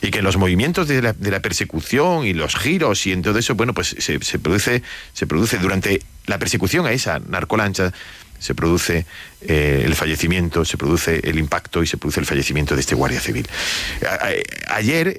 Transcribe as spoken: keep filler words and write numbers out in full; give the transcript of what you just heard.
y que en los movimientos de la, de la persecución y los giros y en todo eso, bueno, pues se, se produce se produce durante la persecución a esa narcolancha, se produce eh, el fallecimiento, se produce el impacto y se produce el fallecimiento de este guardia civil. A, a, ayer